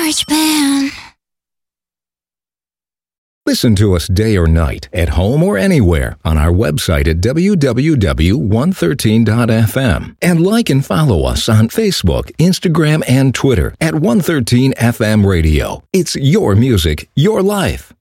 GarageBand. Listen to us day or night, at home or anywhere, on our website at www.113.fm. And like and follow us on Facebook, Instagram, and Twitter at 113FM Radio. It's your music, your life.